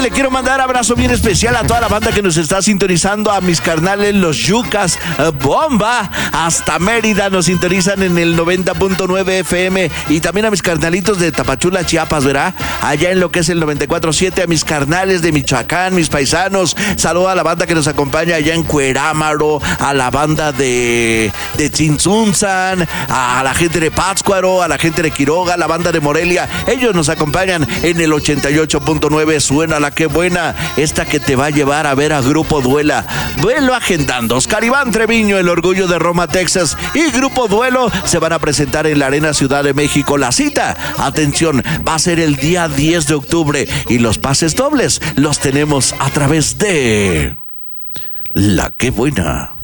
Le quiero mandar abrazo bien especial a toda la banda que nos está sintonizando, a mis carnales los Yucas, Bomba, hasta Mérida nos sintonizan en el 90.9 FM, y también a mis carnalitos de Tapachula, Chiapas, ¿verdad? Allá en lo que es el 94.7, a mis carnales de Michoacán, mis paisanos. Saludo a la banda que nos acompaña allá en Cuerámaro, a la banda de Tzintzuntzan, a la gente de Pátzcuaro, a la gente de Quiroga, a la banda de Morelia. Ellos nos acompañan en el 88.9. Suena la que buena, esta que te va a llevar a ver a Grupo Duela. Duelo agendando. Oscar Iván Treviño, el orgullo de Roma, Texas, y Grupo Duelo se van a presentar en la Arena Ciudad de México. La cita, atención, va a ser el día 10 de octubre y los pases dobles los tenemos a través de La Que Buena.